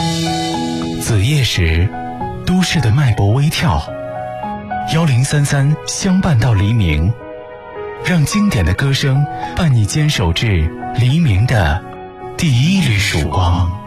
子夜时，都市的脉搏微跳，1033相伴到黎明，让经典的歌声伴你坚守至黎明的第一缕曙光。